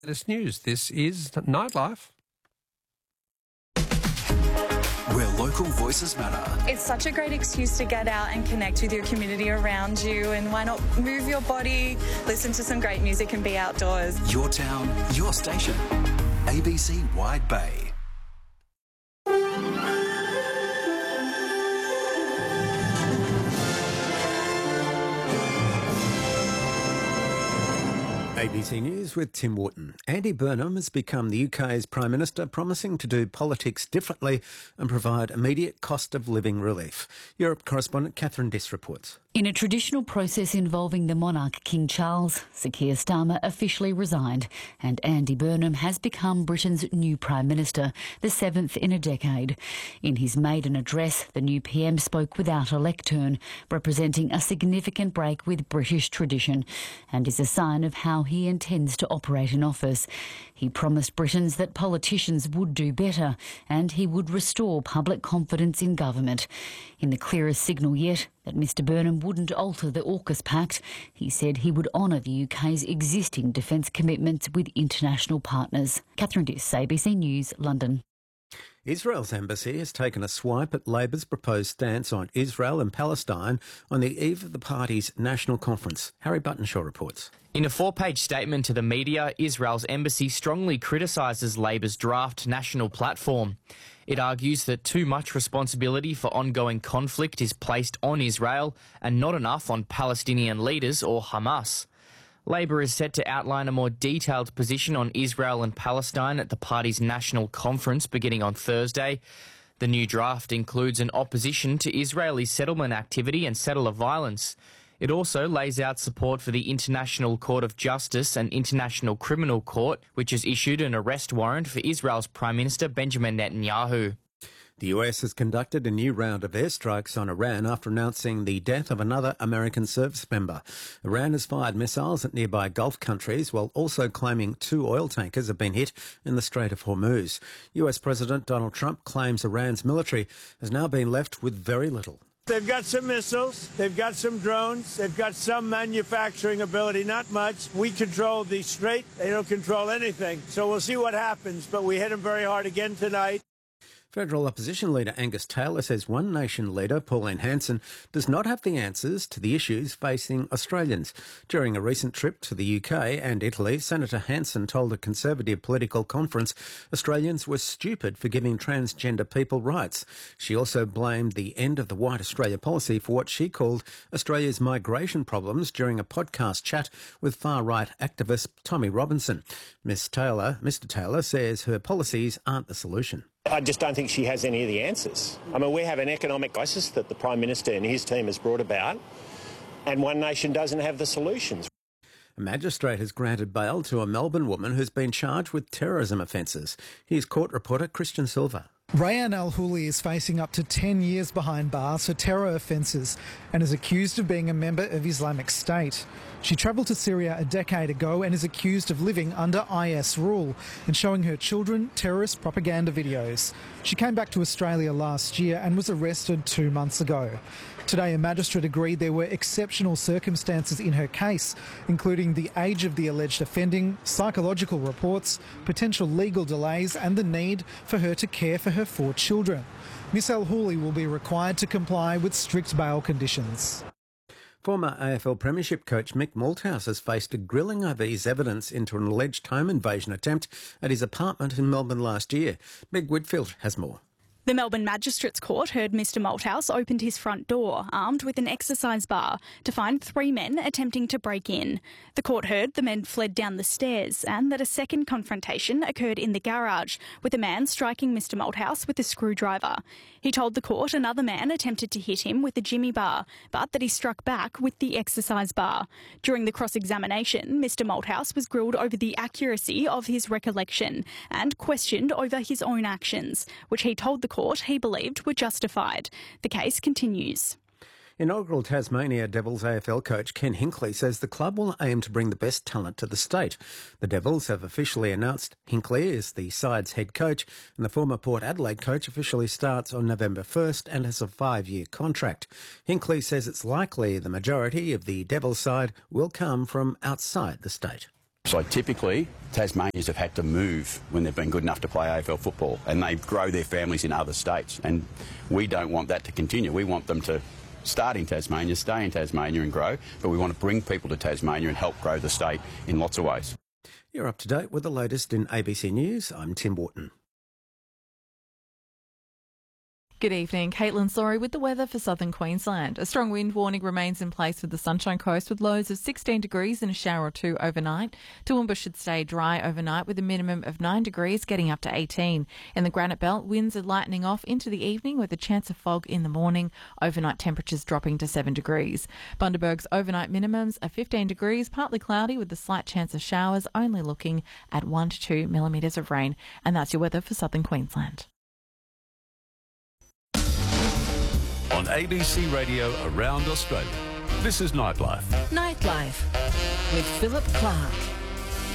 Latest news. This is Nightlife. Where local voices matter. It's such a great excuse to get out and connect with your community around you, and why not move your body, listen to some great music and be outdoors. Your town, your station. ABC Wide Bay. ABC News with Tim Wharton. Andy Burnham has become the UK's Prime Minister, promising to do politics differently and provide immediate cost of living relief. Europe correspondent Catherine Diss reports. In a traditional process involving the monarch King Charles, Sir Keir Starmer officially resigned, and Andy Burnham has become Britain's new Prime Minister, the seventh in a decade. In his maiden address, the new PM spoke without a lectern, representing a significant break with British tradition, and is a sign of how he intends to operate in office. He promised Britons that politicians would do better, and he would restore public confidence in government. In the clearest signal yet that Mr Burnham wouldn't alter the AUKUS Pact, he said he would honour the UK's existing defence commitments with international partners. Catherine Diss, ABC News, London. Israel's embassy has taken a swipe at Labor's proposed stance on Israel and Palestine on the eve of the party's national conference. Harry Buttonshaw reports. In a 4-page statement to the media, Israel's embassy strongly criticises Labor's draft national platform. It argues that too much responsibility for ongoing conflict is placed on Israel and not enough on Palestinian leaders or Hamas. Labor is set to outline a more detailed position on Israel and Palestine at the party's national conference beginning on Thursday. The new draft includes an opposition to Israeli settlement activity and settler violence. It also lays out support for the International Court of Justice and International Criminal Court, which has issued an arrest warrant for Israel's Prime Minister Benjamin Netanyahu. The US has conducted a new round of airstrikes on Iran after announcing the death of another American service member. Iran has fired missiles at nearby Gulf countries while also claiming 2 oil tankers have been hit in the Strait of Hormuz. US President Donald Trump claims Iran's military has now been left with very little. They've got some missiles, they've got some drones, they've got some manufacturing ability, not much. We control the strait, they don't control anything. So we'll see what happens, but we hit them very hard again tonight. Federal opposition leader Angus Taylor says One Nation leader Pauline Hanson does not have the answers to the issues facing Australians. During a recent trip to the UK and Italy, Senator Hanson told a Conservative political conference Australians were stupid for giving transgender people rights. She also blamed the end of the White Australia policy for what she called Australia's migration problems during a podcast chat with far-right activist Tommy Robinson. Mr Taylor says her policies aren't the solution. I just don't think she has any of the answers. I mean, we have an economic crisis that the Prime Minister and his team has brought about, and One Nation doesn't have the solutions. A magistrate has granted bail to a Melbourne woman who's been charged with terrorism offences. Here's court reporter Christian Silva. Rayan Al-Houli is facing up to 10 years behind bars for terror offences and is accused of being a member of Islamic State. She travelled to Syria a decade ago and is accused of living under IS rule and showing her children terrorist propaganda videos. She came back to Australia last year and was arrested 2 months ago. Today, a magistrate agreed there were exceptional circumstances in her case, including the age of the alleged offending, psychological reports, potential legal delays and the need for her to care for her 4 children. Miss Al-Houli will be required to comply with strict bail conditions. Former AFL Premiership coach Mick Malthouse has faced a grilling over his evidence into an alleged home invasion attempt at his apartment in Melbourne last year. Meg Whitfield has more. The Melbourne Magistrates Court heard Mr Malthouse opened his front door, armed with an exercise bar, to find 3 men attempting to break in. The court heard the men fled down the stairs and that a second confrontation occurred in the garage, with a man striking Mr Malthouse with a screwdriver. He told the court another man attempted to hit him with a jimmy bar, but that he struck back with the exercise bar. During the cross-examination, Mr Malthouse was grilled over the accuracy of his recollection and questioned over his own actions, which he told the court he believed were justified. The case continues. Inaugural Tasmania Devils AFL coach Ken Hinkley says the club will aim to bring the best talent to the state. The Devils have officially announced Hinkley is the side's head coach, and the former Port Adelaide coach officially starts on November 1st and has a 5-year contract. Hinkley says it's likely the majority of the Devils side will come from outside the state. So typically, Tasmanians have had to move when they've been good enough to play AFL football, and they grow their families in other states. And we don't want that to continue. We want them to start in Tasmania, stay in Tasmania and grow, but we want to bring people to Tasmania and help grow the state in lots of ways. You're up to date with the latest in ABC News. I'm Tim Wharton. Good evening. Caitlin Sorry with the weather for southern Queensland. A strong wind warning remains in place for the Sunshine Coast with lows of 16 degrees and a shower or two overnight. Toowoomba should stay dry overnight with a minimum of 9 degrees getting up to 18. In the Granite Belt, winds are lightening off into the evening with a chance of fog in the morning. Overnight temperatures dropping to 7 degrees. Bundaberg's overnight minimums are 15 degrees, partly cloudy with a slight chance of showers, only looking at 1 to 2 millimetres of rain. And that's your weather for southern Queensland. On ABC Radio around Australia, this is Nightlife. Nightlife with Philip Clark.